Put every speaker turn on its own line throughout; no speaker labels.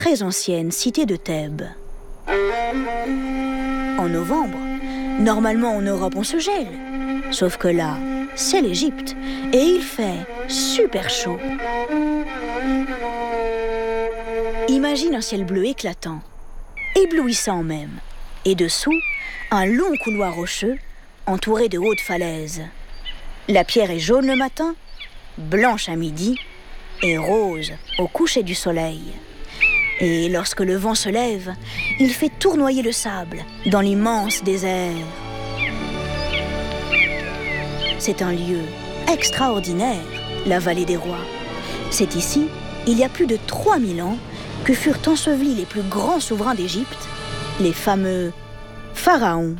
très ancienne cité de Thèbes. En novembre, normalement en Europe on se gèle. Sauf que là, c'est l'Égypte et il fait super chaud. Imagine un ciel bleu éclatant, éblouissant même, et dessous, un long couloir rocheux entouré de hautes falaises. La pierre est jaune le matin, blanche à midi et rose au coucher du soleil. Et lorsque le vent se lève, il fait tournoyer le sable dans l'immense désert. C'est un lieu extraordinaire, la vallée des rois. C'est ici, il y a plus de 3000 ans, que furent ensevelis les plus grands souverains d'Égypte, les fameux pharaons.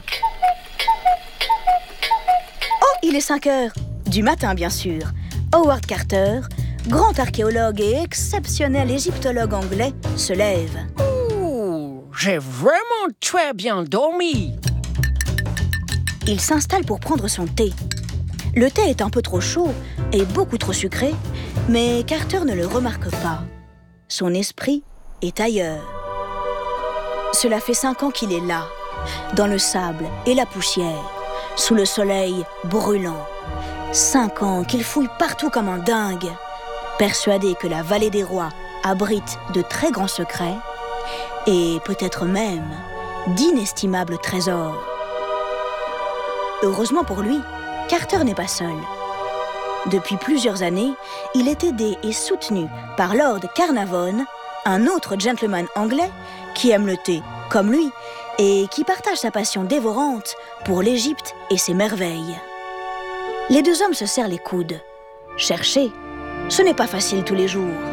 Oh, il est 5 heures, du matin bien sûr. Howard Carter, grand archéologue et exceptionnel égyptologue anglais, se lève.
Ouh, j'ai vraiment très bien dormi.
Il s'installe pour prendre son thé. Le thé est un peu trop chaud et beaucoup trop sucré, mais Carter ne le remarque pas. Son esprit est ailleurs. Cela fait 5 ans qu'il est là, dans le sable et la poussière, sous le soleil brûlant. 5 ans qu'il fouille partout comme un dingue, persuadé que la vallée des rois abrite de très grands secrets et peut-être même d'inestimables trésors. Heureusement pour lui, Carter n'est pas seul. Depuis plusieurs années, il est aidé et soutenu par Lord Carnarvon, un autre gentleman anglais qui aime le thé comme lui et qui partage sa passion dévorante pour l'Égypte et ses merveilles. Les deux hommes se serrent les coudes. Chercher, ce n'est pas facile tous les jours.